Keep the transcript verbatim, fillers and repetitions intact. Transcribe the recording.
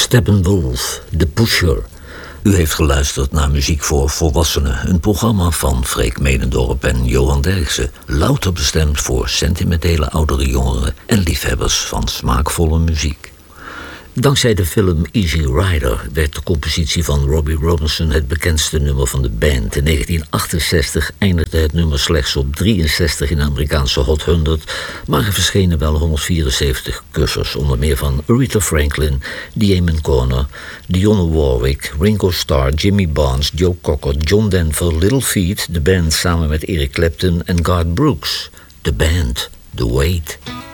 Steppenwolf, The Pusher. U heeft geluisterd naar Muziek voor Volwassenen, een programma van Freek Medendorp en Johan Derksen, louter bestemd voor sentimentele oudere jongeren en liefhebbers van smaakvolle muziek. Dankzij de film Easy Rider werd de compositie van Robbie Robinson het bekendste nummer van de band. In negentien achtenzestig eindigde het nummer slechts op drieënzestig in de Amerikaanse Hot honderd, maar er verschenen wel honderdvierenzeventig covers, onder meer van Aretha Franklin, Damon Corner, Dionne Warwick, Ringo Starr, Jimmy Barnes, Joe Cocker, John Denver, Little Feat, de band samen met Eric Clapton en Garth Brooks. De band, The Wait.